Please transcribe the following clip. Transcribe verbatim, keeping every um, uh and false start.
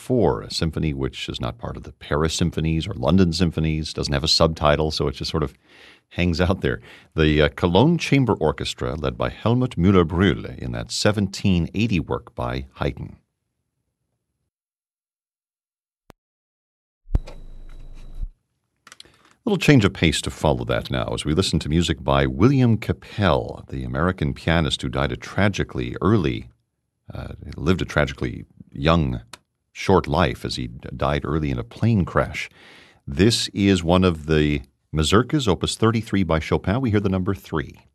four, a symphony which is not part of the Paris symphonies or London symphonies, doesn't have a subtitle, so it just sort of hangs out there. The uh, Cologne Chamber Orchestra, led by Helmut Müller-Brühl, in that seventeen eighty work by Haydn. A little change of pace to follow that now as we listen to music by William Kapell, the American pianist who died a tragically early, uh, lived a tragically young, short life as he died early in a plane crash. This is one of the mazurkas, opus thirty-three by Chopin. We hear the number three.